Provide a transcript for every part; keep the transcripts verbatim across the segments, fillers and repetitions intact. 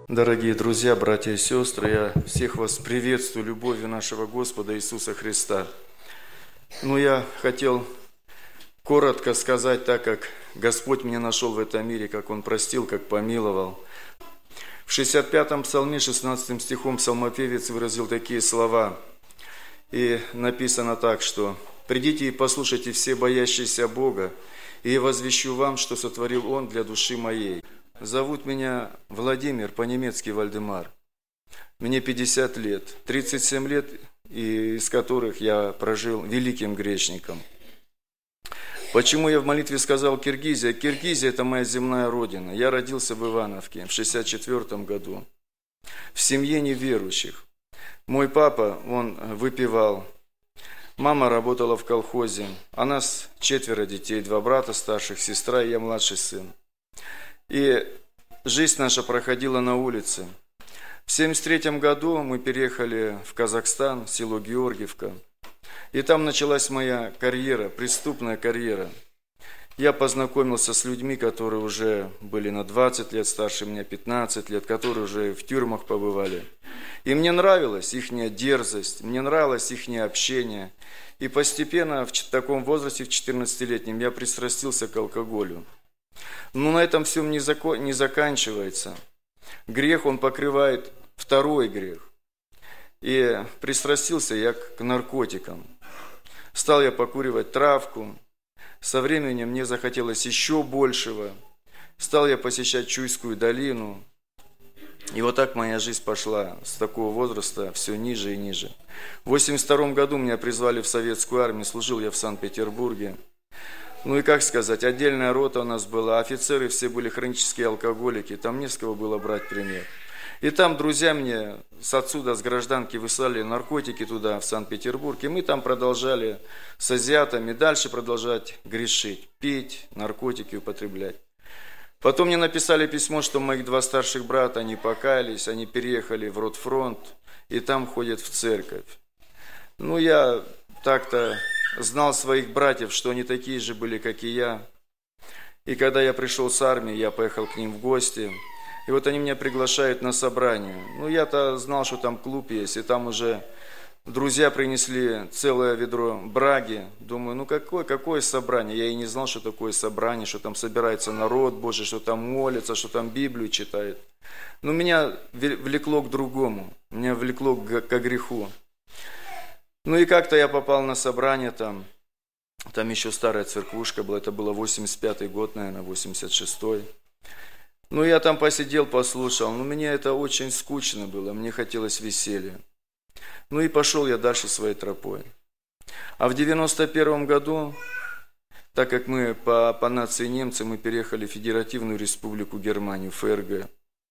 Дорогие друзья, братья и сестры, я всех вас приветствую любовью нашего Господа Иисуса Христа. Ну, я хотел коротко сказать, так как Господь меня нашел в этом мире, как Он простил, как помиловал. В шестьдесят пятом псалме, шестнадцатым стихом псалмопевец выразил такие слова. И написано так, что «Придите и послушайте все боящиеся Бога, и я возвещу вам, что сотворил Он для души моей». Зовут меня Владимир, по-немецки Вальдемар. Мне пятьдесят лет, тридцать семь лет, из которых я прожил великим грешником. Почему я в молитве сказал Киргизия? Киргизия – это моя земная родина. Я родился в Ивановке в шестьдесят четвёртом году, в семье неверующих. Мой папа, он выпивал. Мама работала в колхозе. А нас четверо детей, два брата старших, сестра и я младший сын. И жизнь наша проходила на улице. В семьдесят третьем году мы переехали в Казахстан, в село Георгиевка. И там началась моя карьера, преступная карьера. Я познакомился с людьми, которые уже были на двадцать лет старше меня, пятнадцать лет, которые уже в тюрьмах побывали. И мне нравилась их дерзость, мне нравилось их общение. И постепенно в таком возрасте, в четырнадцатилетнем, я пристрастился к алкоголю. Но на этом все не, зако... не заканчивается. Грех, он покрывает второй грех. И пристрастился я к наркотикам. Стал я покуривать травку. Со временем мне захотелось еще большего. Стал я посещать Чуйскую долину. И вот так моя жизнь пошла с такого возраста все ниже и ниже. В восемьдесят втором году меня призвали в советскую армию. Служил я в Санкт-Петербурге. Ну и как сказать, отдельная рота у нас была, офицеры все были хронические алкоголики, там не с кого было брать пример. И там друзья мне с отсюда, с гражданки выслали наркотики туда, в Санкт-Петербург, и мы там продолжали с азиатами дальше продолжать грешить, пить, наркотики употреблять. Потом мне написали письмо, что моих два старших брата, они покаялись, они переехали в Ротфронт, и там ходят в церковь. Ну я так-то... знал своих братьев, что они такие же были, как и я. И когда я пришел с армии, я поехал к ним в гости. И вот они меня приглашают на собрание. Ну, я-то знал, что там клуб есть, и там уже друзья принесли целое ведро браги. Думаю, ну какое, какое собрание? Я и не знал, что такое собрание, что там собирается народ Божий, что там молится, что там Библию читает. Но меня влекло к другому, меня влекло к, к греху. Ну и как-то я попал на собрание там, там еще старая церквушка была, это было восемьдесят пятый год, наверное, восемьдесят шестой. Ну я там посидел, послушал, но мне это очень скучно было, мне хотелось веселья. Ну и пошел я дальше своей тропой. А в девяносто первом году, так как мы по, по нации немцы, мы переехали в Федеративную Республику Германию, ФРГ.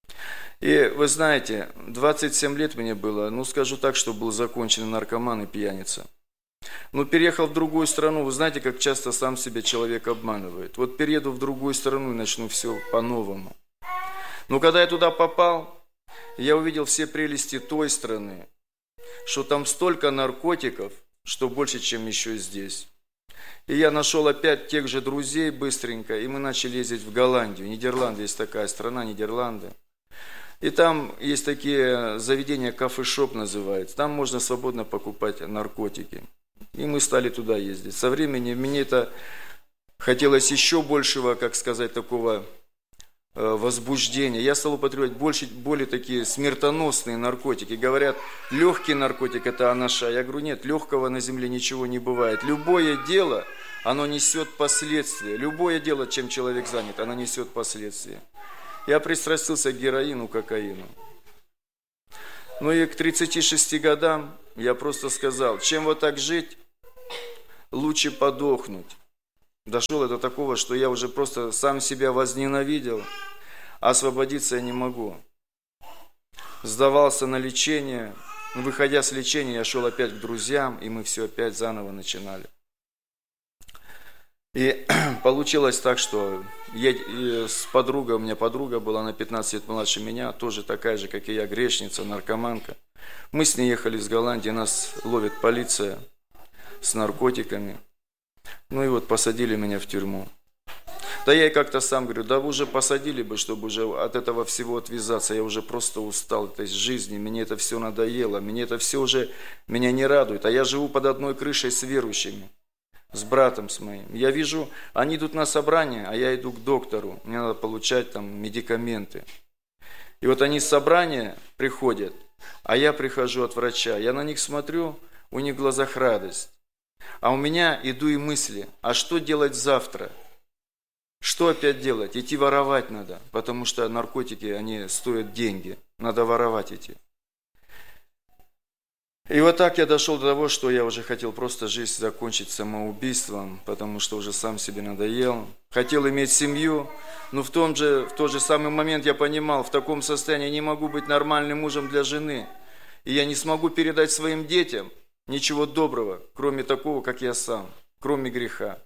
И вы знаете, двадцать семь лет мне было, ну скажу так, что был законченный наркоман и пьяница. Но переехал в другую страну, вы знаете, как часто сам себя человек обманывает. Вот перееду в другую страну и начну все по-новому. Но когда я туда попал, я увидел все прелести той страны, что там столько наркотиков, что больше, чем еще здесь. И я нашел опять тех же друзей быстренько, и мы начали ездить в Голландию. Нидерланды, есть такая страна, Нидерланды. И там есть такие заведения, кафе-шоп называется. Там можно свободно покупать наркотики. И мы стали туда ездить. Со временем мне это хотелось еще большего, как сказать, такого возбуждения. Я стал употреблять больше, более такие смертоносные наркотики. Говорят, легкий наркотик – это анаша. Я говорю, нет, легкого на земле ничего не бывает. Любое дело, оно несет последствия. Любое дело, чем человек занят, оно несет последствия. Я пристрастился к героину, кокаину. Ну и к тридцати шести годам я просто сказал, чем вот так жить, лучше подохнуть. Дошел до такого, что я уже просто сам себя возненавидел, а освободиться я не могу. Сдавался на лечение. Выходя с лечения, я шел опять к друзьям, и мы все опять заново начинали. И получилось так, что я с подругой, у меня подруга была на пятнадцать лет младше меня, тоже такая же, как и я, грешница, наркоманка. Мы с ней ехали из Голландии, нас ловит полиция с наркотиками. Ну и вот посадили меня в тюрьму. Да я и как-то сам говорю, да вы уже посадили бы, чтобы уже от этого всего отвязаться. Я уже просто устал от этой жизни, мне это все надоело, мне это все уже меня не радует. А я живу под одной крышей с верующими, с братом с моим. Я вижу, они идут на собрание, а я иду к доктору. Мне надо получать там медикаменты. И вот они с собрания приходят, а я прихожу от врача. Я на них смотрю, у них в глазах радость. А у меня иду и мысли, а что делать завтра? Что опять делать? Идти воровать надо, потому что наркотики, они стоят деньги. Надо воровать идти. И вот так я дошел до того, что я уже хотел просто жизнь закончить самоубийством, потому что уже сам себе надоел. Хотел иметь семью, но в, том же, в тот же самый момент я понимал, в таком состоянии я не могу быть нормальным мужем для жены. И я не смогу передать своим детям ничего доброго, кроме такого, как я сам, кроме греха.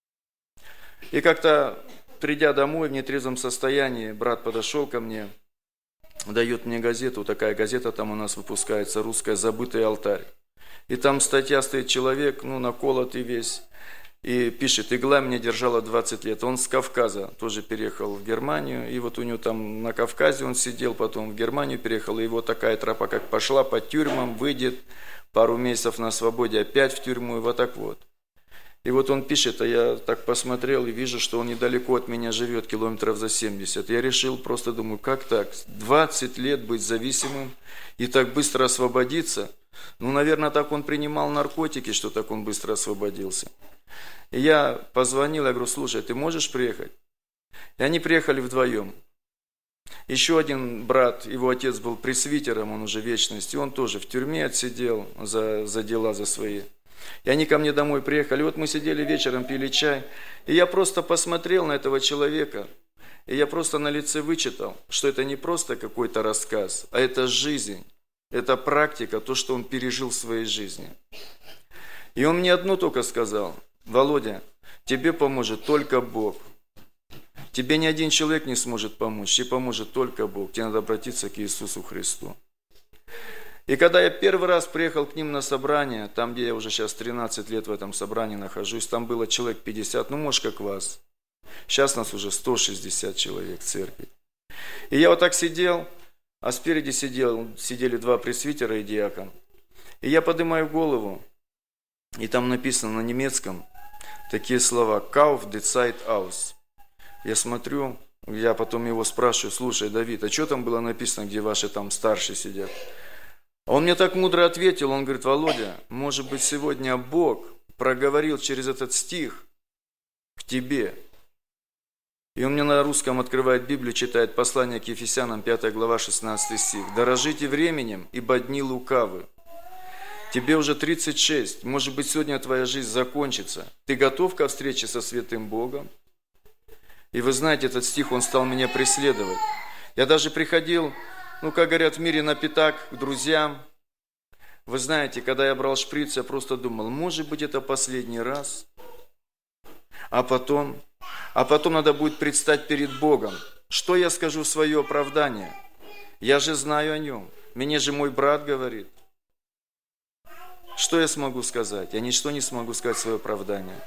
И как-то, придя домой в нетрезвом состоянии, брат подошел ко мне, дает мне газету, такая газета там у нас выпускается, русская «Забытый алтарь». И там статья стоит, человек, ну, наколотый весь, и пишет, игла меня держала двадцать лет. Он с Кавказа тоже переехал в Германию, и вот у него там на Кавказе он сидел, потом в Германию переехал, и его такая тропа как пошла по тюрьмам, выйдет, пару месяцев на свободе, опять в тюрьму, и вот так вот. И вот он пишет, а я так посмотрел и вижу, что он недалеко от меня живет, километров за семьдесят. Я решил, просто думаю, как так? двадцать лет быть зависимым и так быстро освободиться? Ну, наверное, так он принимал наркотики, что так он быстро освободился. И я позвонил, я говорю, слушай, ты можешь приехать? И они приехали вдвоем. Еще один брат, его отец был пресвитером, он уже в вечности, он тоже в тюрьме отсидел за, за дела, за свои. И они ко мне домой приехали, вот мы сидели вечером, пили чай, и я просто посмотрел на этого человека, и я просто на лице вычитал, что это не просто какой-то рассказ, а это жизнь, это практика, то, что он пережил в своей жизни. И он мне одно только сказал, Володя, тебе поможет только Бог. Тебе ни один человек не сможет помочь, тебе поможет только Бог, тебе надо обратиться к Иисусу Христу. И когда я первый раз приехал к ним на собрание, там, где я уже сейчас тринадцать лет в этом собрании нахожусь, там было человек пятьдесят, ну, может, как вас. Сейчас нас уже сто шестьдесят человек в церкви. И я вот так сидел, а спереди сидел, сидели два пресвитера и диакон. И я поднимаю голову, и там написано на немецком такие слова «Kauf die Zeit aus». Я смотрю, я потом его спрашиваю, слушай, Давид, а что там было написано, где ваши там старшие сидят? Он мне так мудро ответил, он говорит, Володя, может быть, сегодня Бог проговорил через этот стих к тебе. И он мне на русском открывает Библию, читает послание к Ефесянам, пятая глава, шестнадцатый стих. «Дорожите временем, ибо дни лукавы». Тебе уже тридцать шесть, может быть, сегодня твоя жизнь закончится. Ты готов ко встрече со святым Богом? И вы знаете, этот стих, он стал меня преследовать. Я даже приходил... Ну, как говорят в мире, на пятак к друзьям. Вы знаете, когда я брал шприц, я просто думал, может быть, это последний раз. А потом, а потом надо будет предстать перед Богом. Что я скажу в свое оправдание? Я же знаю о нем. Мне же мой брат говорит. Что я смогу сказать? Я ничто не смогу сказать в свое оправдание.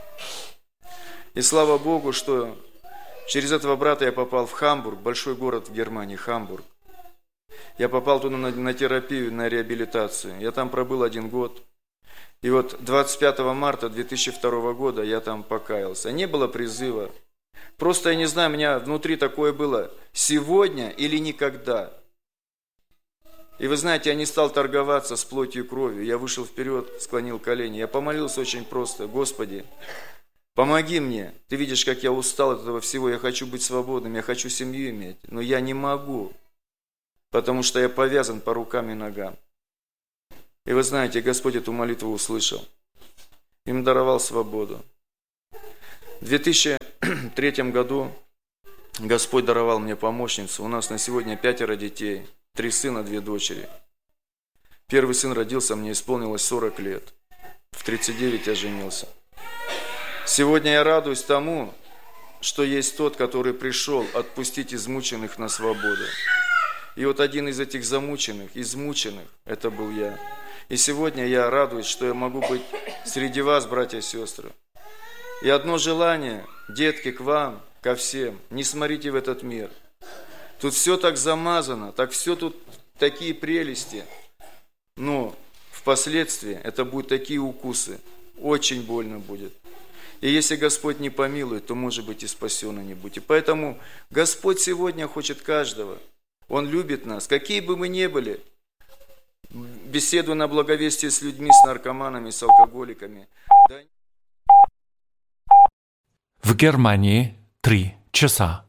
И слава Богу, что через этого брата я попал в Хамбург, большой город в Германии, Хамбург. Я попал туда на, на терапию, на реабилитацию. Я там пробыл один год. И вот двадцать пятого марта две тысячи второго года я там покаялся. Не было призыва. Просто, я не знаю, у меня внутри такое было. Сегодня или никогда. И вы знаете, я не стал торговаться с плотью и кровью. Я вышел вперед, склонил колени. Я помолился очень просто. Господи, помоги мне. Ты видишь, как я устал от этого всего. Я хочу быть свободным, я хочу семью иметь. Но я не могу. Потому что я повязан по рукам и ногам. И вы знаете, Господь эту молитву услышал. Им даровал свободу. В две тысячи третьем году Господь даровал мне помощницу. У нас на сегодня пятеро детей. Три сына, две дочери. Первый сын родился, мне исполнилось сорок лет. В тридцать девять я женился. Сегодня я радуюсь тому, что есть тот, который пришел отпустить измученных на свободу. И вот один из этих замученных, измученных, это был я. И сегодня я радуюсь, что я могу быть среди вас, братья и сестры. И одно желание, детки, к вам, ко всем. Не смотрите в этот мир. Тут все так замазано, так все тут такие прелести. Но впоследствии это будут такие укусы. Очень больно будет. И если Господь не помилует, то, может быть, и спасенный не будете. Поэтому Господь сегодня хочет каждого. Он любит нас, какие бы мы ни были. Беседуя на благовестие с людьми, с наркоманами, с алкоголиками. В Германии три часа.